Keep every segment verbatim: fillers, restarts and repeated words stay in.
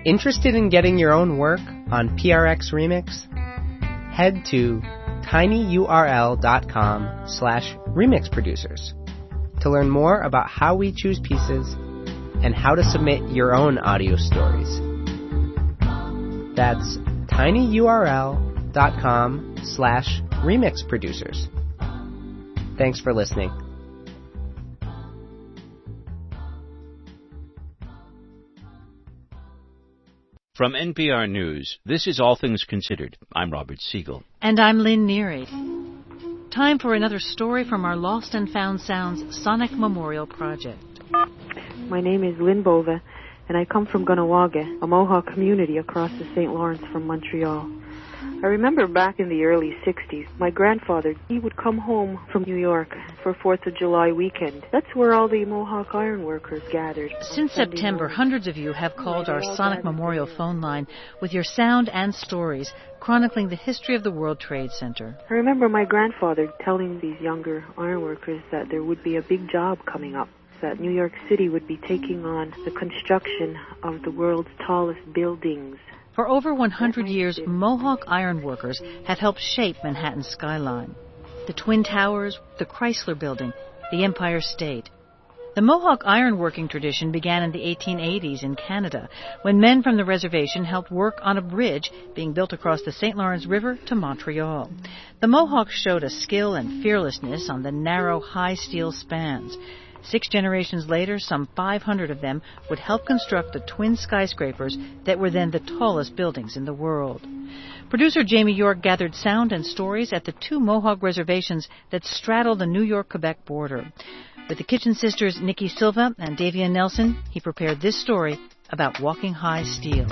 Interested in getting your own work on P R X Remix? Head to tinyurl.com slash remix producers to learn more about how we choose pieces and how to submit your own audio stories. That's tinyurl.com slash remix producers. Thanks for listening. From N P R News, this is All Things Considered. I'm Robert Siegel. And I'm Lynn Neary. Time for another story from our Lost and Found Sounds Sonic Memorial Project. My name is Lynn Bova, and I come from Gunawaga, a Mohawk community across the Saint Lawrence from Montreal. I remember back in the early sixties, my grandfather, he would come home from New York for fourth of July weekend. That's where all the Mohawk ironworkers gathered. Since September, hundreds of you have called our Sonic Memorial phone line with your sound and stories chronicling the history of the World Trade Center. I remember my grandfather telling these younger ironworkers that there would be a big job coming up, that New York City would be taking on the construction of the world's tallest buildings. For over one hundred years, Mohawk ironworkers have helped shape Manhattan's skyline. The Twin Towers, the Chrysler Building, the Empire State. The Mohawk ironworking tradition began in the eighteen eighties in Canada, when men from the reservation helped work on a bridge being built across the Saint Lawrence River to Montreal. The Mohawks showed a skill and fearlessness on the narrow, high steel spans. Six generations later, some five hundred of them would help construct the twin skyscrapers that were then the tallest buildings in the world. Producer Jamie York gathered sound and stories at the two Mohawk reservations that straddle the New York-Quebec border. With the Kitchen Sisters Nikki Silva and Davia Nelson, he prepared this story about walking high steel.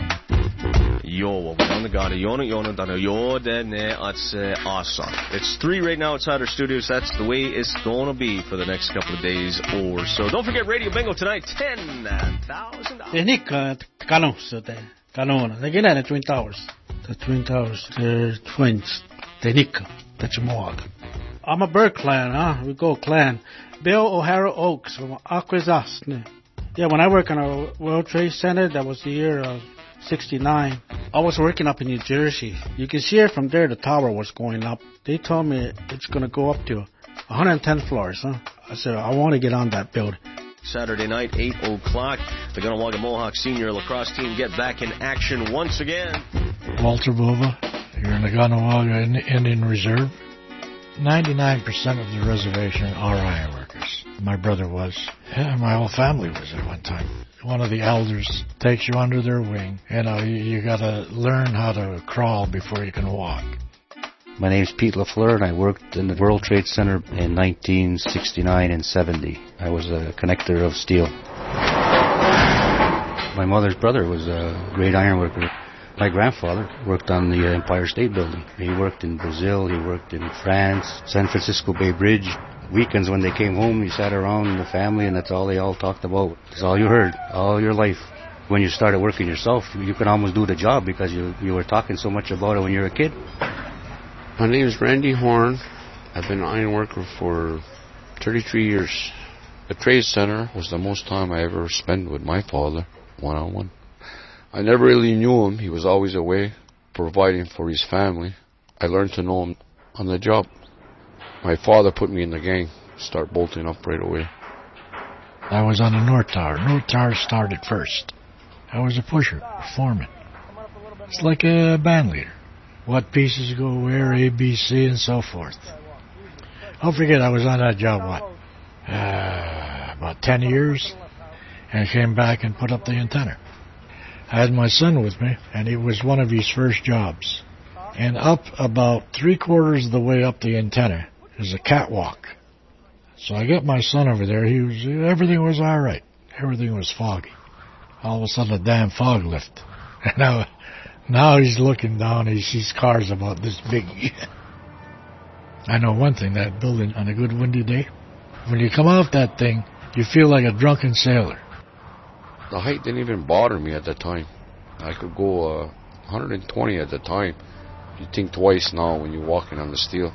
Yo, on the gada, yona yona dana yo dene it's awesome. It's three right now outside our studios. That's the way it's gonna be for the next couple of days or so. Don't forget Radio Bingo tonight, ten thousand dollars. Tehnika kalon so the kalon. The gina the Twin Towers. The Twin Towers, the twins. Tehnika, that's Mohawk. I'm a Burke clan, huh? We go clan. Bill O'Hara Oaks from Akwesasne. Yeah, when I work on a World Trade Center, that was the year of sixty-nine. I was working up in New Jersey. You can see it from there, the tower was going up. They told me it's going to go up to one hundred ten floors, huh? I said, I want to get on that building. Saturday night, eight o'clock, the Gunawaga Mohawk senior lacrosse team get back in action once again. Walter Bova, you're in the Gunawaga Indian Reserve. ninety-nine percent of the reservation are ironworkers. My brother was. Yeah, my whole family was at one time. One of the elders takes you under their wing. You know, you, you got to learn how to crawl before you can walk. My name's Pete LaFleur, and I worked in the World Trade Center in nineteen sixty-nine and seventy. I was a connector of steel. My mother's brother was a great ironworker. My grandfather worked on the Empire State Building. He worked in Brazil, he worked in France, San Francisco Bay Bridge. Weekends when they came home, you sat around in the family, and that's all they all talked about. That's all you heard, all your life. When you started working yourself, you could almost do the job because you, you were talking so much about it when you were a kid. My name is Randy Horn. I've been an ironworker for thirty-three years. The Trade Center was the most time I ever spent with my father, one-on-one. I never really knew him. He was always away, providing for his family. I learned to know him on the job. My father put me in the gang, start bolting up right away. I was on the North Tower. North Tower started first. I was a pusher, a foreman. It's like a band leader. What pieces go where, A, B, C, and so forth. Don't forget, I was on that job, what, uh, about ten years, and came back and put up the antenna. I had my son with me, and it was one of his first jobs. And up about three-quarters of the way up the antenna is a catwalk. So I got my son over there. He was everything was all right. Everything was foggy. All of a sudden, a damn fog lift. And now, now he's looking down. He sees cars about this big. I know one thing, that building on a good windy day, when you come off that thing, you feel like a drunken sailor. The height didn't even bother me at the time. I could go uh, one hundred twenty at the time. You think twice now when you're walking on the steel.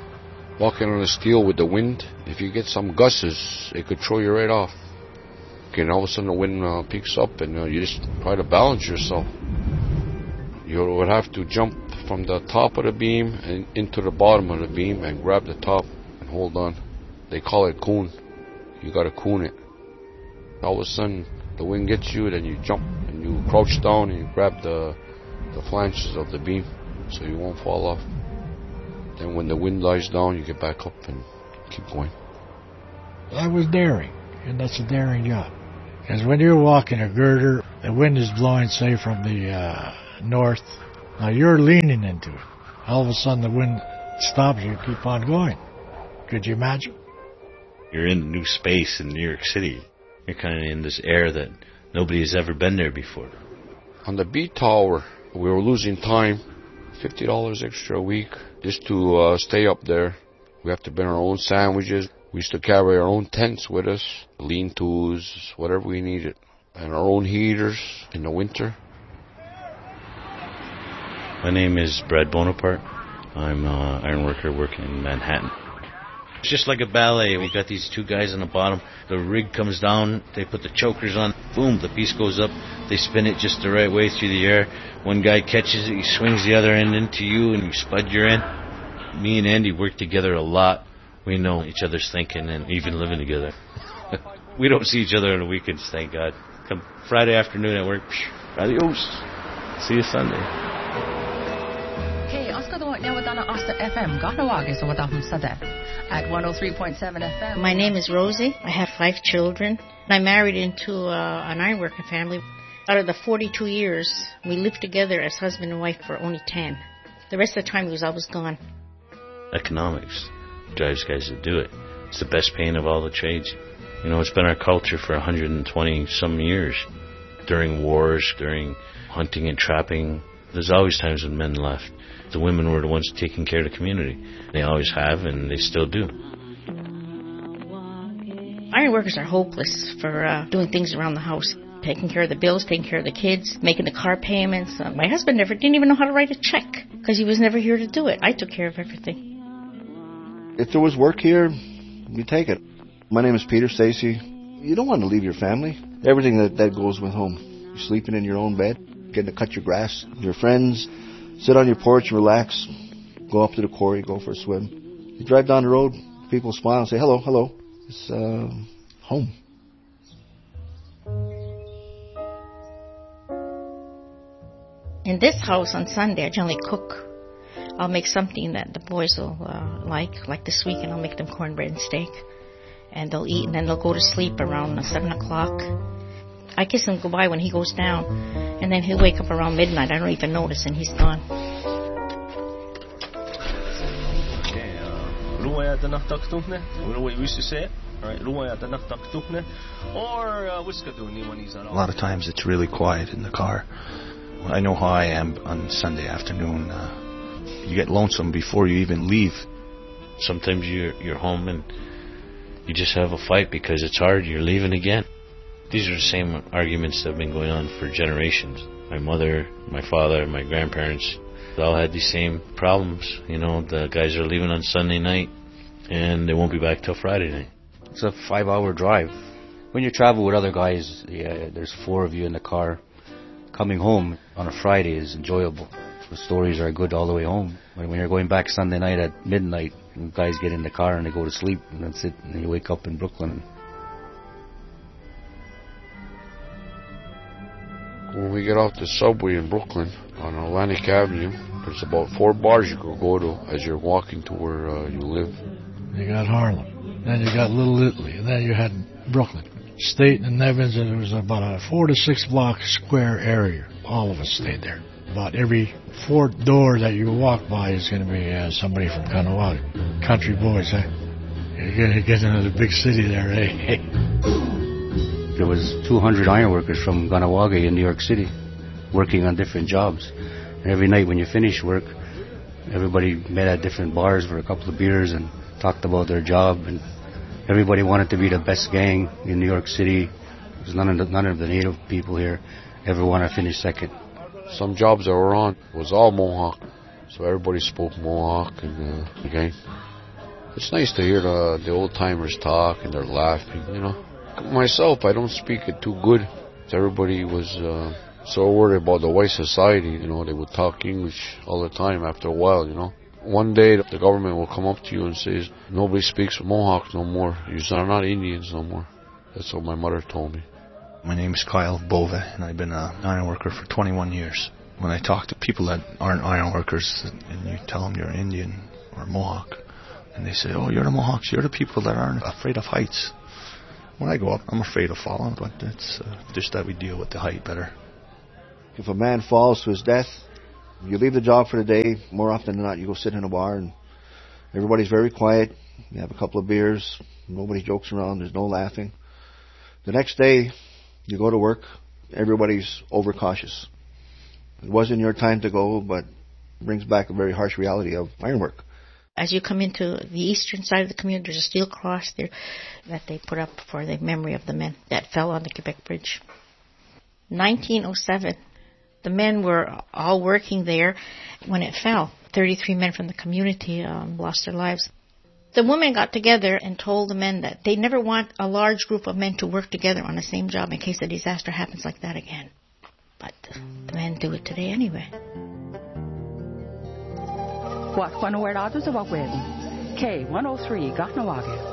Walking on the steel with the wind, if you get some gusts, it could throw you right off. working, all of a sudden the wind uh, picks up, and uh, you just try to balance yourself. You would have to jump from the top of the beam and into the bottom of the beam and grab the top and hold on. They call it coon. You got to coon it. All of a sudden the wind gets you, then you jump and you crouch down and you grab the the flanges of the beam so you won't fall off. Then when the wind dies down, you get back up and keep going. I was daring, and that's a daring job. Because when you're walking a girder, the wind is blowing, say, from the uh, north. Now you're leaning into it. All of a sudden the wind stops you, keep on going. Could you imagine? You're in new space in New York City. You're kind of in this air that nobody has ever been there before. On the B tower, we were losing time, fifty dollars extra a week, just to uh, stay up there. We have to bring our own sandwiches. We used to carry our own tents with us, lean-tos, whatever we needed, and our own heaters in the winter. My name is Brad Bonaparte. I'm an iron worker working in Manhattan. It's just like a ballet. We got these two guys on the bottom. The rig comes down. They put the chokers on. Boom, the piece goes up. They spin it just the right way through the air. One guy catches it. He swings the other end into you, and you spud your end. Me and Andy work together a lot. We know each other's thinking and even living together. We don't see each other on the weekends, thank God. Come Friday afternoon at work, psh, adios. See you Sunday. F M at one oh three point seven F M. My name is Rosie. I have five children. I married into uh, an ironworker family. Out of the forty-two years, we lived together as husband and wife for only ten. The rest of the time, he was always gone. Economics drives guys to do it. It's the best paying of all the trades. You know, it's been our culture for one hundred twenty some years. During wars, during hunting and trapping, there's always times when men left. The women were the ones taking care of the community. They always have, and they still do. Iron workers are hopeless for uh, doing things around the house. Taking care of the bills, taking care of the kids, making the car payments. Uh, my husband never didn't even know how to write a check because he was never here to do it. I took care of everything. If there was work here, you take it. My name is Peter Stacy. You don't want to leave your family. Everything that, that goes with home. You're sleeping in your own bed, getting to cut your grass, your friends. Sit on your porch, relax, go up to the quarry, go for a swim. You drive down the road, people smile and say, hello, hello. It's uh, home. In this house on Sunday, I generally cook. I'll make something that the boys will uh, like. Like this weekend, I'll make them cornbread and steak. And they'll eat, and then they'll go to sleep around seven o'clock. I kiss him goodbye when he goes down, and then he'll wake up around midnight. I don't even notice, and he's gone. A lot of times it's really quiet in the car. I know how I am on Sunday afternoon. Uh, you get lonesome before you even leave. Sometimes you're, you're home and you just have a fight because it's hard. You're leaving again. These are the same arguments that have been going on for generations. My mother, my father, my grandparents, they all had these same problems. You know, the guys are leaving on Sunday night, and they won't be back till Friday night. It's a five-hour drive. When you travel with other guys, yeah, there's four of you in the car. Coming home on a Friday is enjoyable. The stories are good all the way home. When you're going back Sunday night at midnight, guys get in the car and they go to sleep, and that's it. And you wake up in Brooklyn. When we get off the subway in Brooklyn on Atlantic Avenue, there's about four bars you could go to as you're walking to where uh, you live. You got Harlem, then you got Little Italy, and then you had Brooklyn. State and Nevins, and it was about a four to six block square area. All of us stayed there. About every fourth door that you walk by is going to be uh, somebody from Kahnawake. Country boys, eh? You get, you get into the big city there, eh? Hey. There was two hundred ironworkers from Kahnawake in New York City working on different jobs. And every night when you finish work, everybody met at different bars for a couple of beers and talked about their job. And everybody wanted to be the best gang in New York City. Because none of the, none of the native people here ever want to finish second. Some jobs that were on was all Mohawk, so everybody spoke Mohawk and uh, the gang. It's nice to hear the, the old timers talk and they're laughing, you know. Myself, I don't speak it too good. Everybody was uh, so worried about the white society, you know, they would talk English all the time after a while, you know. One day the government will come up to you and say, nobody speaks Mohawk no more. You are not Indians no more. That's what my mother told me. My name is Kyle Bove, and I've been an iron worker for twenty-one years. When I talk to people that aren't iron workers, and you tell them you're Indian or Mohawk, and they say, oh, you're the Mohawks, you're the people that aren't afraid of heights. When I go up, I'm afraid of falling, but it's uh, just that we deal with the height better. If a man falls to his death, you leave the job for the day. More often than not, you go sit in a bar, and everybody's very quiet. You have a couple of beers. Nobody jokes around. There's no laughing. The next day, you go to work. Everybody's overcautious. It wasn't your time to go, but it brings back a very harsh reality of ironwork. As you come into the eastern side of the community, there's a steel cross there that they put up for the memory of the men that fell on the Quebec Bridge. nineteen oh seven, the men were all working there when it fell. thirty-three men from the community um, lost their lives. The women got together and told the men that they never want a large group of men to work together on the same job in case a disaster happens like that again. But the men do it today anyway. What, Wanawerdados about when? K one oh three, Gachnawaga.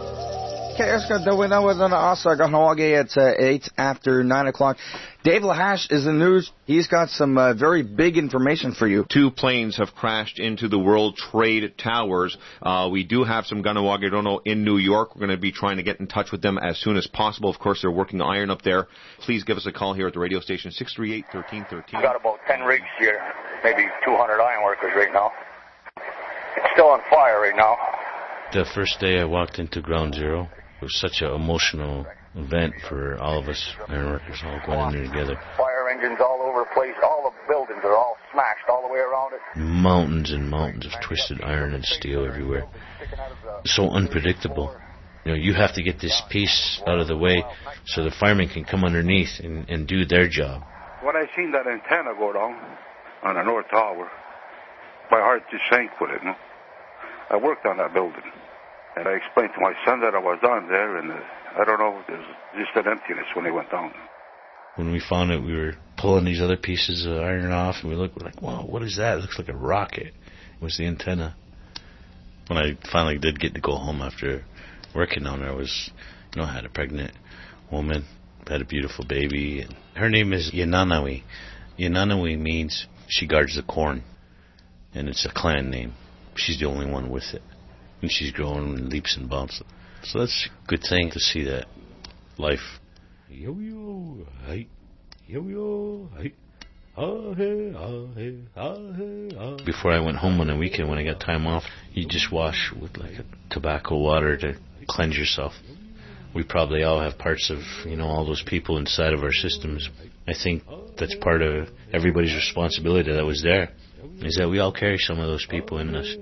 It's uh, eight after nine o'clock. Dave Lahash is in the news. He's got some uh, very big information for you. Two planes have crashed into the World Trade Towers. Uh, we do have some Ganawagadono in New York. We're going to be trying to get in touch with them as soon as possible. Of course, they're working iron up there. Please give us a call here at the radio station, six three eight, one three one three. We've got about ten rigs here, maybe two hundred iron workers right now. It's still on fire right now. The first day I walked into Ground Zero, it was such an emotional event for all of us ironworkers all going in there together. Fire engines all over the place. All the buildings are all smashed all the way around it. Mountains and mountains of twisted iron and steel everywhere. So unpredictable. You know, you have to get this piece out of the way so the firemen can come underneath and, and do their job. When I seen that antenna go down on the North Tower, my heart just sank with it. No? I worked on that building. And I explained to my son that I was on there, and uh, I don't know, there's just an emptiness when they went down. When we found it, we were pulling these other pieces of iron off, and we looked, we're like, wow, what is that? It looks like a rocket. It was the antenna. When I finally did get to go home after working on it, I was, you know, I had a pregnant woman, had a beautiful baby. And her name is Yananawi. Yananawi means she guards the corn, and it's a clan name. She's the only one with it. And she's growing in leaps and bounds. So that's a good thing to see that life. Yo yo, hey, yo yo, hey, ah hey, ah hey, ah hey, ah. Before I went home on the weekend, when I got time off, you just wash with like a tobacco water to cleanse yourself. We probably all have parts of, you know, all those people inside of our systems. I think that's part of everybody's responsibility that was there, is that we all carry some of those people in us.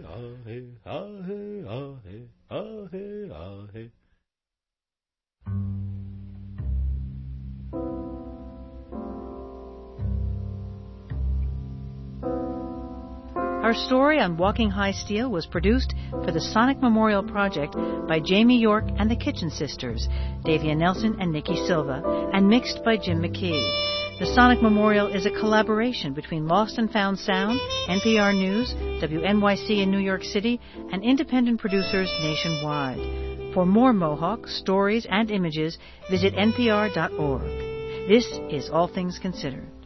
Our story on Walking High Steel was produced for the Sonic Memorial Project by Jamie York and the Kitchen Sisters, Davia Nelson and Nikki Silva, and mixed by Jim McKee. The Sonic Memorial is a collaboration between Lost and Found Sound, N P R News, W N Y C in New York City, and independent producers nationwide. For more Mohawk stories and images, visit N P R dot org. This is All Things Considered.